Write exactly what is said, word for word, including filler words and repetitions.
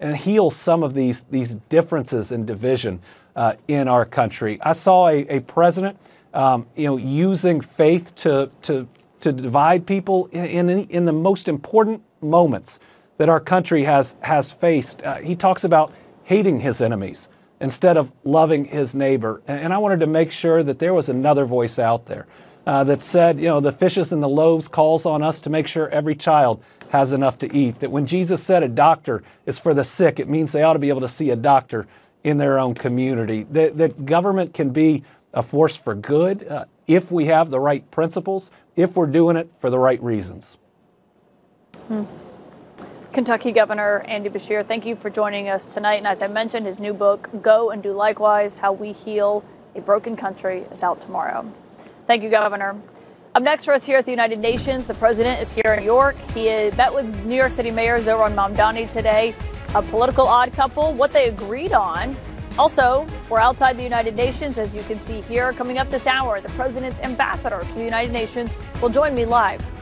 and heal some of these, these differences and division uh, in our country. I saw a, a president, um, you know, using faith to, to, to divide people in, in, in the most important moments that our country has, has faced. Uh, he talks about hating his enemies instead of loving his neighbor. And I wanted to make sure that there was another voice out there uh, that said, you know, the fishes and the loaves calls on us to make sure every child has enough to eat. That when Jesus said a doctor is for the sick, it means they ought to be able to see a doctor in their own community. That, that government can be a force for good uh, if we have the right principles, if we're doing it for the right reasons. Hmm. Kentucky Governor Andy Beshear, thank you for joining us tonight. And as I mentioned, his new book, Go and Do Likewise, How We Heal a Broken Country, is out tomorrow. Thank you, Governor. Up next for us here at the United Nations, the president is here in New York. He met with New York City Mayor Zohran Mamdani today, a political odd couple, what they agreed on. Also, we're outside the United Nations, as you can see here. Coming up this hour, the president's ambassador to the United Nations will join me live